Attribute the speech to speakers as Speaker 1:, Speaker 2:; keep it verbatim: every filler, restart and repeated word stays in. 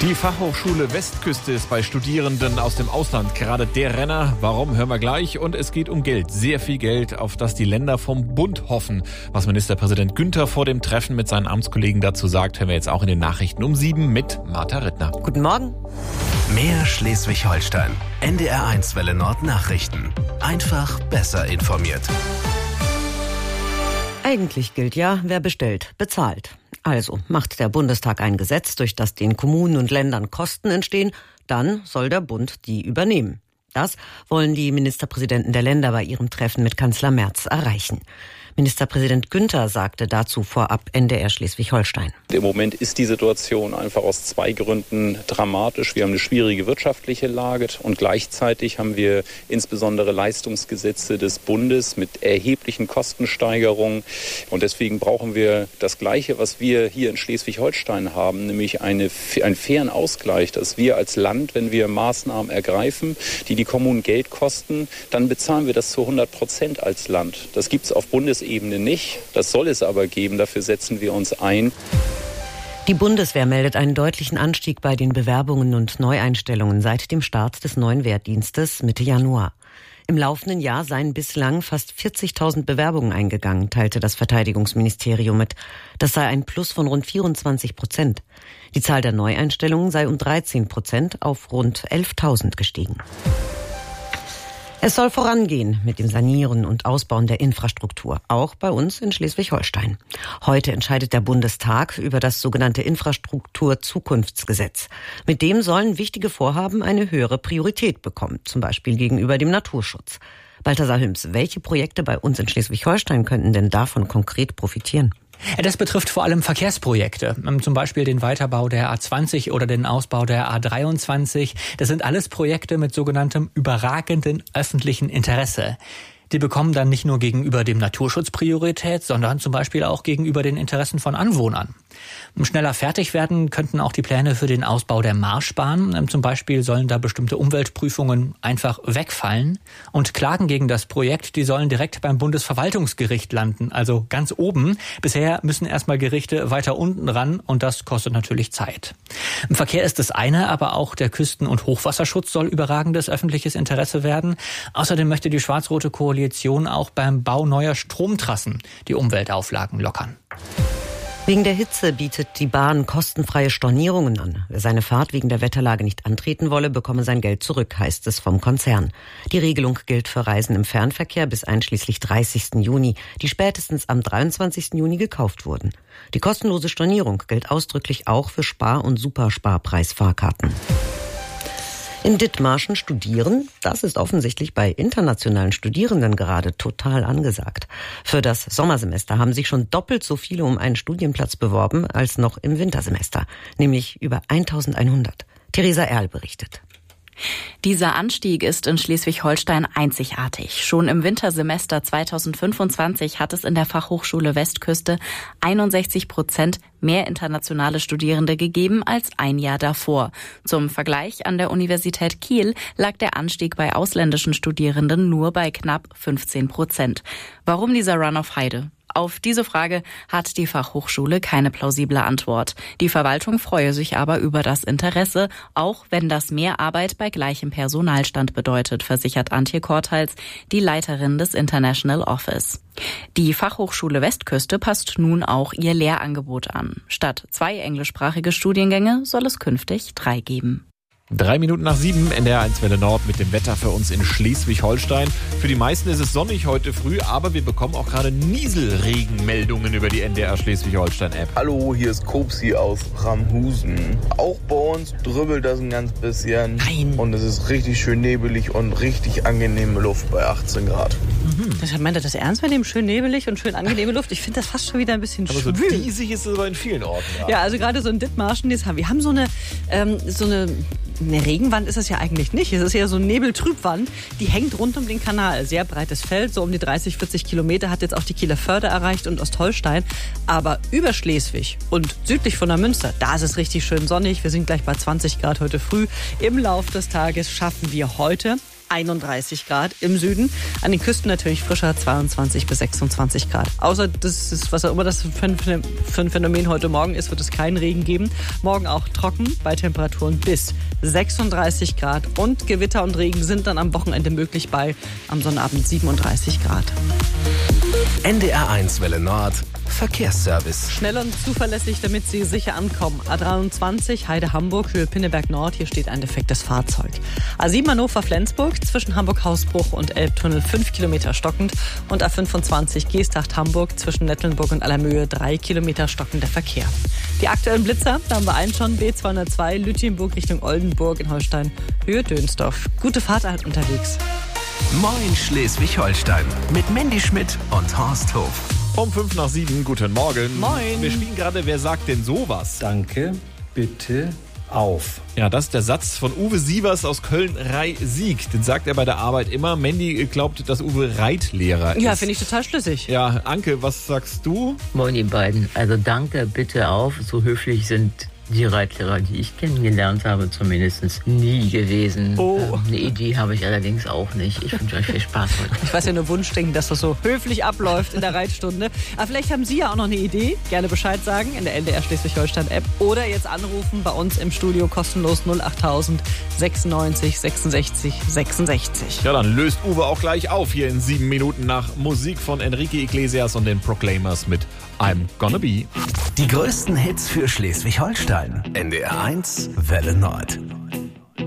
Speaker 1: Die Fachhochschule Westküste ist bei Studierenden aus dem Ausland gerade der Renner. Warum, hören wir gleich. Und es geht um Geld. Sehr viel Geld, auf das die Länder vom Bund hoffen. Was Ministerpräsident Günther vor dem Treffen mit seinen Amtskollegen dazu sagt, hören wir jetzt auch in den Nachrichten um sieben mit Martha Rittner.
Speaker 2: Guten Morgen.
Speaker 3: Mehr Schleswig-Holstein. N D R eins Welle Nord Nachrichten. Einfach besser informiert.
Speaker 2: Eigentlich gilt ja, wer bestellt, bezahlt. Also macht der Bundestag ein Gesetz, durch das den Kommunen und Ländern Kosten entstehen, dann soll der Bund die übernehmen. Das wollen die Ministerpräsidenten der Länder bei ihrem Treffen mit Kanzler Merz erreichen. Ministerpräsident Günther sagte dazu vorab N D R Schleswig-Holstein.
Speaker 4: Im Moment ist die Situation einfach aus zwei Gründen dramatisch. Wir haben eine schwierige wirtschaftliche Lage und gleichzeitig haben wir insbesondere Leistungsgesetze des Bundes mit erheblichen Kostensteigerungen. Und deswegen brauchen wir das Gleiche, was wir hier in Schleswig-Holstein haben, nämlich eine, einen fairen Ausgleich, dass wir als Land, wenn wir Maßnahmen ergreifen, die die Kommunen Geld kosten, dann bezahlen wir das zu hundert Prozent als Land. Das gibt es auf Bundesebene Ebene nicht. Das soll es aber geben. Dafür setzen wir uns ein.
Speaker 2: Die Bundeswehr meldet einen deutlichen Anstieg bei den Bewerbungen und Neueinstellungen seit dem Start des neuen Wehrdienstes Mitte Januar. Im laufenden Jahr seien bislang fast vierzigtausend Bewerbungen eingegangen, teilte das Verteidigungsministerium mit. Das sei ein Plus von rund vierundzwanzig Prozent. Die Zahl der Neueinstellungen sei um dreizehn Prozent auf rund elftausend gestiegen. Es soll vorangehen mit dem Sanieren und Ausbauen der Infrastruktur, auch bei uns in Schleswig-Holstein. Heute entscheidet der Bundestag über das sogenannte Infrastruktur-Zukunftsgesetz. Mit dem sollen wichtige Vorhaben eine höhere Priorität bekommen, zum Beispiel gegenüber dem Naturschutz. Balthasar Hüms, welche Projekte bei uns in Schleswig-Holstein könnten denn davon konkret profitieren?
Speaker 5: Das betrifft vor allem Verkehrsprojekte, zum Beispiel den Weiterbau der A zwanzig oder den Ausbau der A dreiundzwanzig. Das sind alles Projekte mit sogenanntem überragenden öffentlichen Interesse. Die bekommen dann nicht nur gegenüber dem Naturschutz Priorität, sondern zum Beispiel auch gegenüber den Interessen von Anwohnern. Schneller fertig werden könnten auch die Pläne für den Ausbau der Marschbahn. Zum Beispiel sollen da bestimmte Umweltprüfungen einfach wegfallen. Und Klagen gegen das Projekt, die sollen direkt beim Bundesverwaltungsgericht landen, also ganz oben. Bisher müssen erstmal Gerichte weiter unten ran und das kostet natürlich Zeit. Im Verkehr ist das eine, aber auch der Küsten- und Hochwasserschutz soll überragendes öffentliches Interesse werden. Außerdem möchte die schwarz-rote Koalition auch beim Bau neuer Stromtrassen die Umweltauflagen lockern.
Speaker 2: Wegen der Hitze bietet die Bahn kostenfreie Stornierungen an. Wer seine Fahrt wegen der Wetterlage nicht antreten wolle, bekomme sein Geld zurück, heißt es vom Konzern. Die Regelung gilt für Reisen im Fernverkehr bis einschließlich dreißigsten Juni, die spätestens am dreiundzwanzigsten Juni gekauft wurden. Die kostenlose Stornierung gilt ausdrücklich auch für Spar- und Supersparpreisfahrkarten. In Dithmarschen studieren, das ist offensichtlich bei internationalen Studierenden gerade total angesagt. Für das Sommersemester haben sich schon doppelt so viele um einen Studienplatz beworben als noch im Wintersemester, nämlich über eintausendeinhundert. Theresa Erl berichtet.
Speaker 6: Dieser Anstieg ist in Schleswig-Holstein einzigartig. Schon im Wintersemester zweitausendfünfundzwanzig hat es in der Fachhochschule Westküste einundsechzig Prozent mehr internationale Studierende gegeben als ein Jahr davor. Zum Vergleich, an der Universität Kiel lag der Anstieg bei ausländischen Studierenden nur bei knapp fünfzehn Prozent. Warum dieser Run auf Heide? Auf diese Frage hat die Fachhochschule keine plausible Antwort. Die Verwaltung freue sich aber über das Interesse, auch wenn das mehr Arbeit bei gleichem Personalstand bedeutet, versichert Antje Korthals, die Leiterin des International Office. Die Fachhochschule Westküste passt nun auch ihr Lehrangebot an. Statt zwei englischsprachige Studiengänge soll es künftig drei geben.
Speaker 1: Drei Minuten nach sieben, N D R eins Welle Nord mit dem Wetter für uns in Schleswig-Holstein. Für die meisten ist es sonnig heute früh, aber wir bekommen auch gerade Nieselregenmeldungen über die N D R Schleswig-Holstein-App.
Speaker 7: Hallo, hier ist Kopsi aus Ramhusen. Auch bei uns drübbelt das ein ganz bisschen.
Speaker 2: Nein.
Speaker 7: Und es ist richtig schön nebelig und richtig angenehme Luft bei achtzehn Grad.
Speaker 8: Mhm. Das meint er das ernst mit dem schön nebelig und schön angenehme Luft? Ich finde das fast schon wieder ein bisschen
Speaker 1: aber
Speaker 8: schwül.
Speaker 1: So diesig ist es aber in vielen Orten. Ja,
Speaker 8: ja, also gerade so in Dithmarschen, wir haben so eine, ähm, so eine Eine Regenwand ist es ja eigentlich nicht. Es ist ja so eine Nebeltrübwand, die hängt rund um den Kanal. Sehr breites Feld, so um die dreißig, vierzig Kilometer, hat jetzt auch die Kieler Förde erreicht und Ostholstein. Aber über Schleswig und südlich von der Münster, da ist es richtig schön sonnig. Wir sind gleich bei zwanzig Grad heute früh. Im Lauf des Tages schaffen wir heute einunddreißig Grad im Süden. An den Küsten natürlich frischer, zweiundzwanzig bis sechsundzwanzig Grad. Außer das ist, was auch immer das für ein, für ein Phänomen heute Morgen ist, wird es keinen Regen geben. Morgen auch trocken bei Temperaturen bis sechsunddreißig Grad. Und Gewitter und Regen sind dann am Wochenende möglich bei am Sonnabend siebenunddreißig Grad.
Speaker 3: N D R eins Welle Nord Verkehrsservice.
Speaker 8: Schnell und zuverlässig, damit Sie sicher ankommen. A dreiundzwanzig Heide-Hamburg, Höhe Pinneberg Nord. Hier steht ein defektes Fahrzeug. A sieben Hannover-Flensburg, zwischen Hamburg-Hausbruch und Elbtunnel fünf Kilometer stockend. Und A fünfundzwanzig Geesthacht-Hamburg, zwischen Nettlenburg und Allermöhe drei Kilometer stockender Verkehr. Die aktuellen Blitzer, da haben wir einen schon. B zweihundertzwei Lütjenburg Richtung Oldenburg in Holstein, Höhe Dönsdorf. Gute Fahrt halt unterwegs.
Speaker 3: Moin Schleswig-Holstein mit Mandy Schmidt und Horst Hof.
Speaker 1: Um fünf nach sieben, guten Morgen.
Speaker 8: Moin.
Speaker 1: Wir spielen gerade Wer sagt denn sowas?
Speaker 9: Danke, bitte, auf.
Speaker 1: Ja, das ist der Satz von Uwe Sievers aus Köln-Rhein-Sieg. Den sagt er bei der Arbeit immer. Mandy glaubt, dass Uwe Reitlehrer ist.
Speaker 8: Ja, finde ich total schlüssig.
Speaker 1: Ja, Anke, was sagst du?
Speaker 10: Moin, ihr beiden. Also danke, bitte auf. So höflich sind die Reitlehrer, die ich kennengelernt habe, zumindest nie gewesen.
Speaker 8: Oh.
Speaker 10: Ähm, eine Idee habe ich allerdings auch nicht. Ich wünsche euch viel Spaß heute.
Speaker 8: Ich weiß ja nur Wunschdenken, dass das so höflich abläuft in der Reitstunde. Aber vielleicht haben Sie ja auch noch eine Idee. Gerne Bescheid sagen in der N D R Schleswig-Holstein-App oder jetzt anrufen bei uns im Studio kostenlos null achttausend sechsundneunzig sechsundsechzig sechsundsechzig.
Speaker 1: Ja, dann löst Uwe auch gleich auf hier in sieben Minuten nach Musik von Enrique Iglesias und den Proclaimers mit I'm Gonna Be.
Speaker 3: Die größten Hits für Schleswig-Holstein. N D R eins Welle Nord.